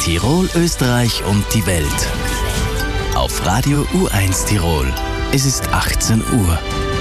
Tirol, Österreich und die Welt. Auf Radio U1 Tirol. Es ist 18 Uhr.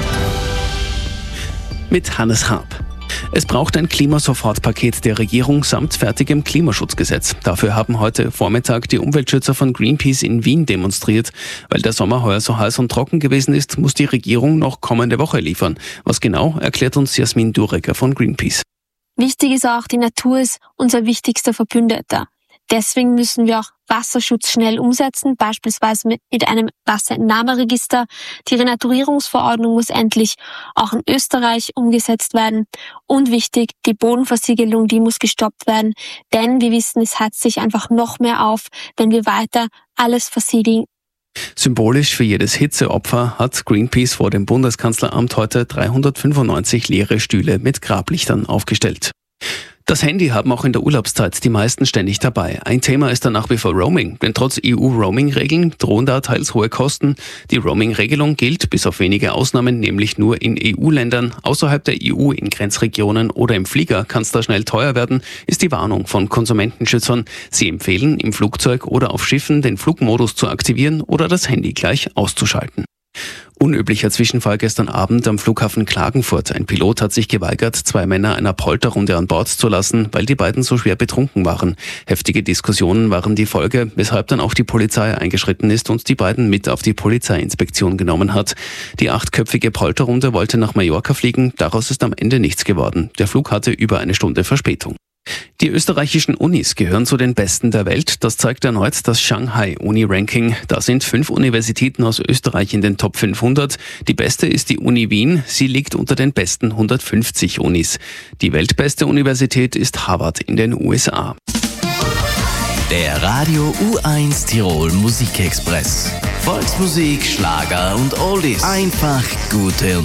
Mit Hannes Raab. Es braucht ein Klimasofortpaket der Regierung samt fertigem Klimaschutzgesetz. Dafür haben heute Vormittag die Umweltschützer von Greenpeace in Wien demonstriert. Weil der Sommer heuer so heiß und trocken gewesen ist, muss die Regierung noch kommende Woche liefern. Was genau, erklärt uns Jasmin Durecker von Greenpeace. Wichtig ist auch, die Natur ist unser wichtigster Verbündeter. Deswegen müssen wir auch Wasserschutz schnell umsetzen, beispielsweise mit einem Wasserentnahmeregister. Die Renaturierungsverordnung muss endlich auch in Österreich umgesetzt werden. Und wichtig, die Bodenversiegelung, die muss gestoppt werden. Denn wir wissen, es heizt sich einfach noch mehr auf, wenn wir weiter alles versiegeln. Symbolisch für jedes Hitzeopfer hat Greenpeace vor dem Bundeskanzleramt heute 395 leere Stühle mit Grablichtern aufgestellt. Das Handy haben auch in der Urlaubszeit die meisten ständig dabei. Ein Thema ist dann nach wie vor Roaming, denn trotz EU-Roaming-Regeln drohen da teils hohe Kosten. Die Roaming-Regelung gilt bis auf wenige Ausnahmen nämlich nur in EU-Ländern. Außerhalb der EU, in Grenzregionen oder im Flieger kann es da schnell teuer werden, ist die Warnung von Konsumentenschützern. Sie empfehlen, im Flugzeug oder auf Schiffen den Flugmodus zu aktivieren oder das Handy gleich auszuschalten. Unüblicher Zwischenfall gestern Abend am Flughafen Klagenfurt. Ein Pilot hat sich geweigert, 2 Männer einer Polterrunde an Bord zu lassen, weil die beiden so schwer betrunken waren. Heftige Diskussionen waren die Folge, weshalb dann auch die Polizei eingeschritten ist und die beiden mit auf die Polizeiinspektion genommen hat. Die 8-köpfige Polterrunde wollte nach Mallorca fliegen, daraus ist am Ende nichts geworden. Der Flug hatte über eine Stunde Verspätung. Die österreichischen Unis gehören zu den besten der Welt. Das zeigt erneut das Shanghai Uni-Ranking. Da sind 5 Universitäten aus Österreich in den Top 500. Die beste ist die Uni Wien. Sie liegt unter den besten 150 Unis. Die weltbeste Universität ist Harvard in den USA. Der Radio U1 Tirol Musikexpress. Volksmusik, Schlager und Oldies. Einfach gute